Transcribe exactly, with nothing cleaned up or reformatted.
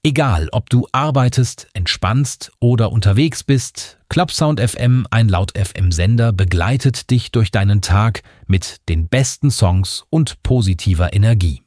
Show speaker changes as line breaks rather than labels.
Egal, ob du arbeitest, entspannst oder unterwegs bist, Clubsound F M, ein Laut-F M-Sender, begleitet dich durch deinen Tag mit den besten Songs und positiver Energie.